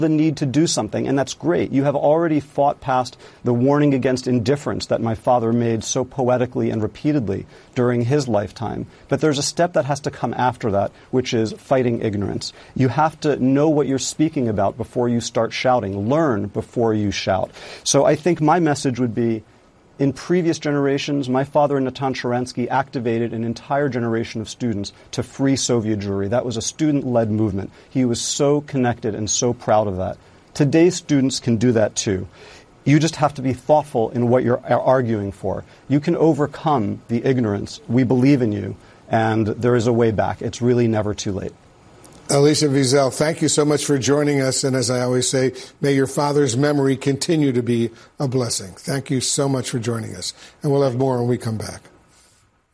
the need to do something, and that's great. You have already fought past the warning against indifference that my father made so poetically and repeatedly during his lifetime. But there's a step that has to come after that, which is fighting ignorance. You have to know what you're speaking about before you start shouting. Learn before you shout. So I think my message would be, in previous generations, my father and Natan Sharansky activated an entire generation of students to free Soviet Jewry. That was a student-led movement. He was so connected and so proud of that. Today's students can do that too. You just have to be thoughtful in what you're arguing for. You can overcome the ignorance. We believe in you, and there is a way back. It's really never too late. Elisha Wiesel, thank you so much for joining us. And as I always say, may your father's memory continue to be a blessing. Thank you so much for joining us. And we'll have more when we come back.